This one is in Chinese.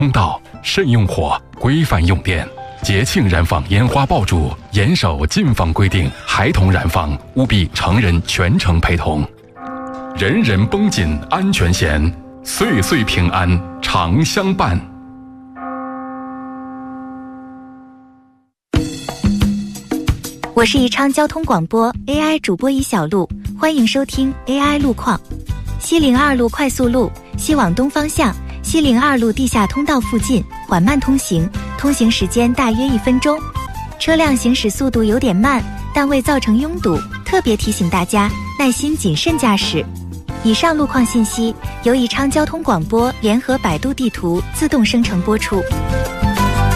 通道，慎用火，规范用电。节庆燃放烟花爆竹，严守禁放规定，孩童燃放务必成人全程陪同。人人绷紧安全弦，岁岁平安常相伴。 我是宜昌交通广播 AI 主播宜小璐，欢迎收听 AI 路况。西02路快速路西往东方向，西02路地下通道附近缓慢通行，通行时间大约1分钟，车辆行驶速度有点慢，但未造成拥堵，特别提醒大家耐心谨慎驾驶。以上路况信息由宜昌交通广播联合百度地图自动生成播出。